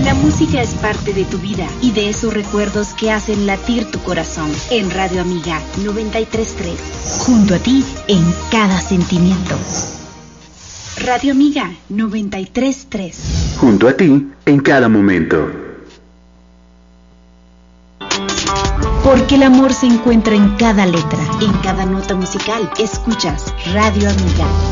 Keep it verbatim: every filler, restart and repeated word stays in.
La música es parte de tu vida y de esos recuerdos que hacen latir tu corazón. En Radio Amiga noventa y tres punto tres. Junto a ti en cada sentimiento. Radio Amiga noventa y tres punto tres. Junto a ti en cada momento. Porque el amor se encuentra en cada letra, en cada nota musical. Escuchas Radio Amiga.